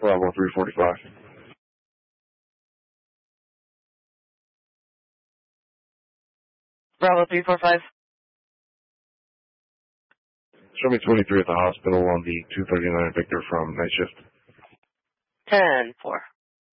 Bravo 345. Bravo 345. Show me 23 at the hospital on the 239 Victor from night shift. 10-4.